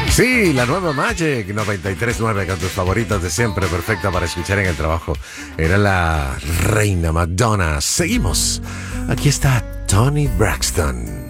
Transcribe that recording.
Sí, la nueva Magic 93.9 con tus favoritos de siempre, perfecta para escuchar en el trabajo. Era la reina Madonna. Seguimos. Aquí está Toni Braxton.